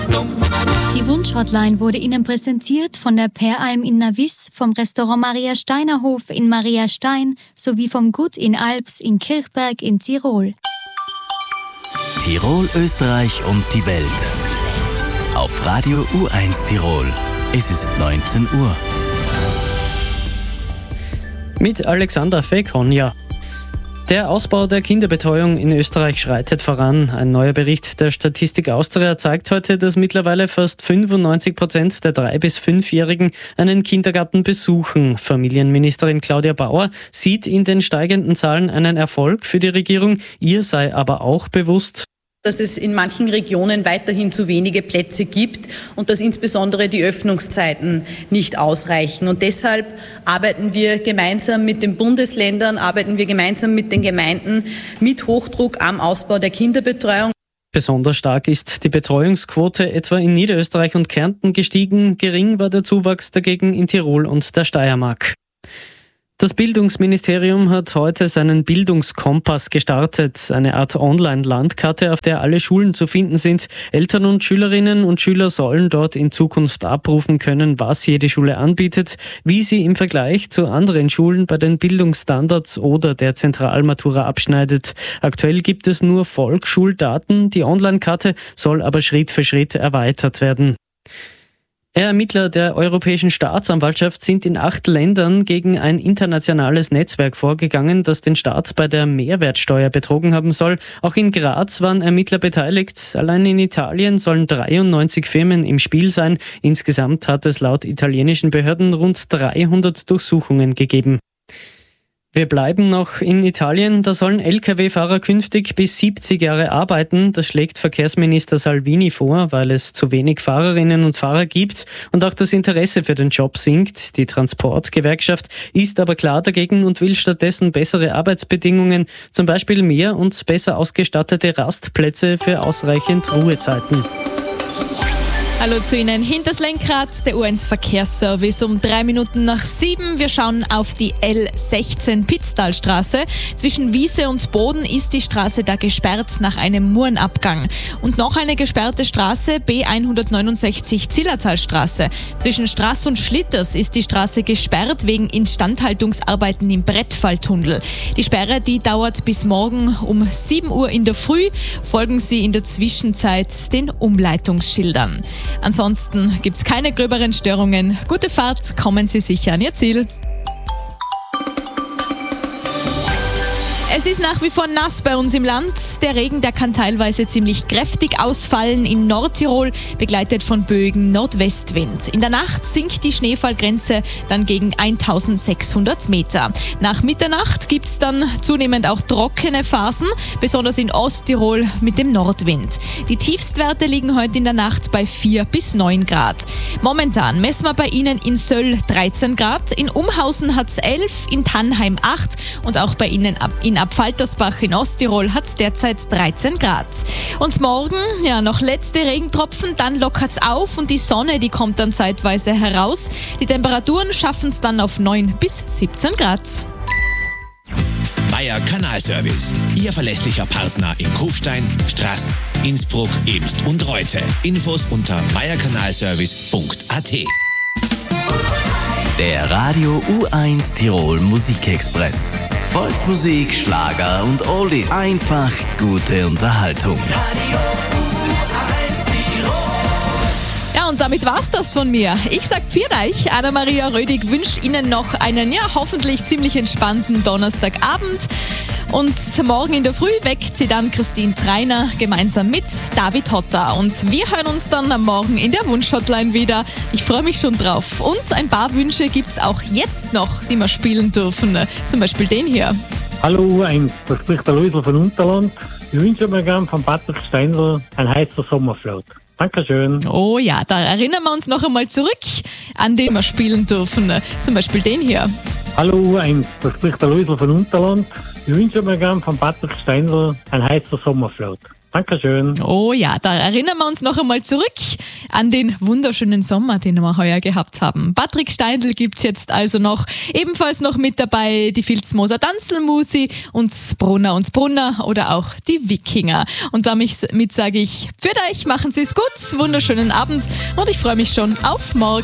Die Wunsch-Hotline wurde Ihnen präsentiert von der Peralm in Navis, vom Restaurant Maria Steiner Hof in Maria Stein sowie vom Gut in Alps in Kirchberg in Tirol. Tirol, Österreich und die Welt. Auf Radio U1 Tirol. Es ist 19 Uhr. Mit Alexander Fekonja. Der Ausbau der Kinderbetreuung in Österreich schreitet voran. Ein neuer Bericht der Statistik Austria zeigt heute, dass mittlerweile fast 95% der 3- bis 5-Jährigen einen Kindergarten besuchen. Familienministerin Claudia Bauer sieht in den steigenden Zahlen einen Erfolg für die Regierung. Ihr sei aber auch bewusst, dass es in manchen Regionen weiterhin zu wenige Plätze gibt und dass insbesondere die Öffnungszeiten nicht ausreichen. Und deshalb arbeiten wir gemeinsam mit den Bundesländern, arbeiten wir gemeinsam mit den Gemeinden mit Hochdruck am Ausbau der Kinderbetreuung. Besonders stark ist die Betreuungsquote etwa in Niederösterreich und Kärnten gestiegen. Gering war der Zuwachs dagegen in Tirol und der Steiermark. Das Bildungsministerium hat heute seinen Bildungskompass gestartet, eine Art Online-Landkarte, auf der alle Schulen zu finden sind. Eltern und Schülerinnen und Schüler sollen dort in Zukunft abrufen können, was jede Schule anbietet, wie sie im Vergleich zu anderen Schulen bei den Bildungsstandards oder der Zentralmatura abschneidet. Aktuell gibt es nur Volksschuldaten, die Online-Karte soll aber Schritt für Schritt erweitert werden. Ermittler der Europäischen Staatsanwaltschaft sind in 8 Ländern gegen ein internationales Netzwerk vorgegangen, das den Staat bei der Mehrwertsteuer betrogen haben soll. Auch in Graz waren Ermittler beteiligt. Allein in Italien sollen 93 Firmen im Spiel sein. Insgesamt hat es laut italienischen Behörden rund 300 Durchsuchungen gegeben. Wir bleiben noch in Italien. Da sollen Lkw-Fahrer künftig bis 70 Jahre arbeiten. Das schlägt Verkehrsminister Salvini vor, weil es zu wenig Fahrerinnen und Fahrer gibt und auch das Interesse für den Job sinkt. Die Transportgewerkschaft ist aber klar dagegen und will stattdessen bessere Arbeitsbedingungen, zum Beispiel mehr und besser ausgestattete Rastplätze für ausreichend Ruhezeiten. Hallo zu Ihnen, hinters Lenkrad, der U1 Verkehrsservice um 7:03. Wir schauen auf die L16 Pitztalstraße. Zwischen Wiese und Boden ist die Straße da gesperrt nach einem Murenabgang. Und noch eine gesperrte Straße, B169 Zillertalstraße. Zwischen Straß und Schlitters ist die Straße gesperrt wegen Instandhaltungsarbeiten im Brettfalltunnel. Die Sperre, die dauert bis morgen um 7 Uhr in der Früh. Folgen Sie in der Zwischenzeit den Umleitungsschildern. Ansonsten gibt es keine gröberen Störungen. Gute Fahrt, kommen Sie sicher an Ihr Ziel. Es ist nach wie vor nass bei uns im Land. Der Regen, der kann teilweise ziemlich kräftig ausfallen in Nordtirol, begleitet von böigem Nordwestwind. In der Nacht sinkt die Schneefallgrenze dann gegen 1600 Meter. Nach Mitternacht gibt es dann zunehmend auch trockene Phasen, besonders in Osttirol mit dem Nordwind. Die Tiefstwerte liegen heute in der Nacht bei 4 bis 9 Grad. Momentan messen wir bei Ihnen in Söll 13 Grad, in Umhausen hat es 11, in Tannheim 8 und auch bei Ihnen in Abfaltersbach in Osttirol hat es derzeit 13 Grad. Und morgen, noch letzte Regentropfen, dann lockert es auf und die Sonne, die kommt dann zeitweise heraus. Die Temperaturen schaffen es dann auf 9 bis 17 Grad. Meier Kanalservice, Ihr verlässlicher Partner in Kufstein, Straß, Innsbruck, Ebst und Reute. Infos unter meierkanalservice.at. Der Radio U1 Tirol Musikexpress. Volksmusik, Schlager und Oldies. Einfach gute Unterhaltung. Radio U1 Tirol. Ja, und damit war's das von mir. Ich sag Pfiat euch. Anna-Maria Rödig wünscht Ihnen noch einen, hoffentlich ziemlich entspannten Donnerstagabend. Und morgen in der Früh weckt sie dann Christine Treiner gemeinsam mit David Hotter. Und wir hören uns dann am Morgen in der Wunsch-Hotline wieder. Ich freue mich schon drauf. Und ein paar Wünsche gibt's auch jetzt noch, die wir spielen dürfen. Zum Beispiel den hier. Hallo U1, da spricht der Luisel von Unterland. Ich wünsche mir gern von Patrick Steindl ein heißer Sommerflaut. Dankeschön. Oh ja, da erinnern wir uns noch einmal zurück, an den wir spielen dürfen. Zum Beispiel den hier. Hallo U1, da spricht der Luisel von Unterland. Ich wünsche mir gern von Patrick Steindl ein heißer Sommerflaut. Dankeschön. Oh ja, da erinnern wir uns noch einmal zurück an den wunderschönen Sommer, den wir heuer gehabt haben. Patrick Steindl gibt's jetzt also noch. Ebenfalls noch mit dabei die Vilsmoser Tanzelmusi und Brunner oder auch die Wikinger. Und damit sage ich für euch, machen Sie es gut, wunderschönen Abend und ich freue mich schon auf morgen.